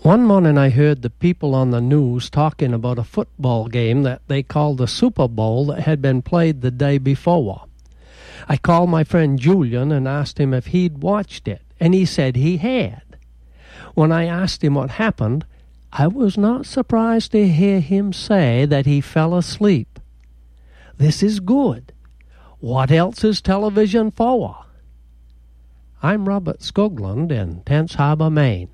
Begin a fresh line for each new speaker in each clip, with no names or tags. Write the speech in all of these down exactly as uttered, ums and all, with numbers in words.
One morning I heard the people on the news talking about a football game that they called the Super Bowl that had been played the day before. I called my friend Julian and asked him if he'd watched it, and he said he had. When I asked him what happened, I was not surprised to hear him say that he fell asleep. This is good. What else is television for? I'm Robert Skoglund in Tense Harbor, Maine.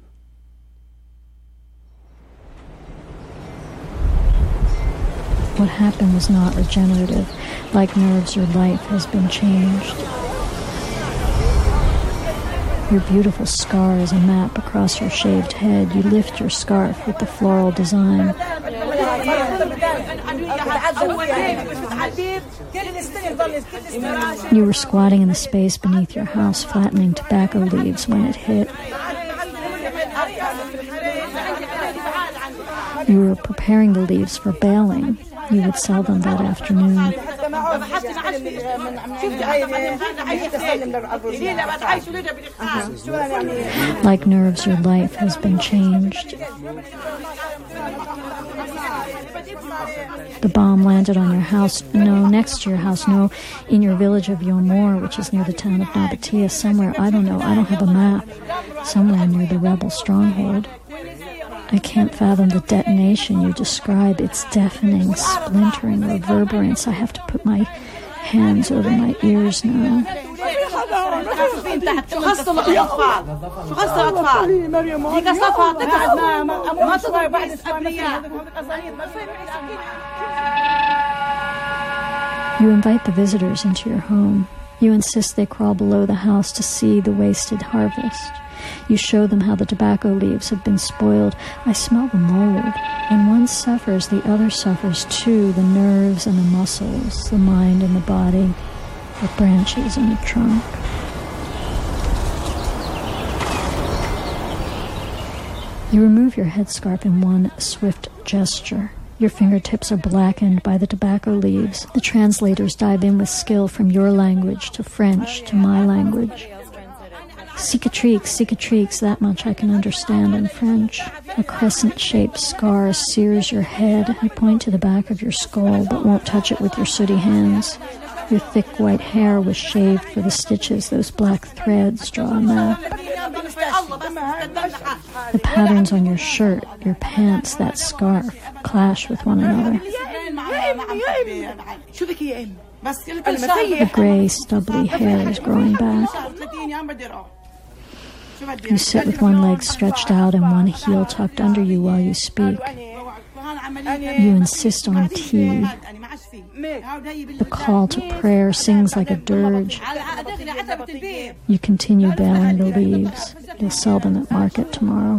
What happened was not regenerative. Like nerves, your life has been changed. Your beautiful scar is a map across your shaved head. You lift your scarf with the floral design. You were squatting in the space beneath your house, flattening tobacco leaves when it hit. You were preparing the leaves for baling. You would sell them that afternoon. Like nerves, your life has been changed. The bomb landed on your house. No, next to your house. No, in your village of Yomor, which is near the town of Nabatea. Somewhere, I don't know, I don't have a map. Somewhere near the rebel stronghold. I can't fathom the detonation you describe. It's deafening, splintering reverberance. I have to put my hands over my ears now. You invite the visitors into your home. You insist they crawl below the house to see the wasted harvest. You show them how the tobacco leaves have been spoiled. I smell the mold. When one suffers, the other suffers too. The nerves and the muscles, the mind and the body, the branches and the trunk. You remove your headscarf in one swift gesture. Your fingertips are blackened by the tobacco leaves. The translators dive in with skill from your language to French to my language. Cicatrix, cicatrix, that much I can understand in French. A crescent-shaped scar sears your head. You point to the back of your skull, but won't touch it with your sooty hands. Your thick white hair was shaved for the stitches. Those black threads draw a map. The patterns on your shirt, your pants, that scarf, clash with one another. The gray, stubbly hair is growing back. You sit with one leg stretched out and one heel tucked under you while you speak. You insist on tea. The call to prayer sings like a dirge. You continue baling the leaves. You'll sell them at market tomorrow.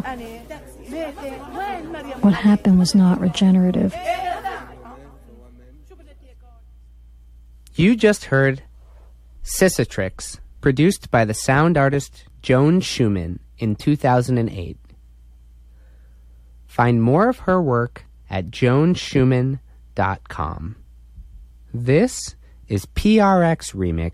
What happened was not regenerative.
You just heard Cicatrix, produced by the sound artist Joan Schumann in two thousand eight. Find more of her work at joan schumann dot com. This is P R X Remix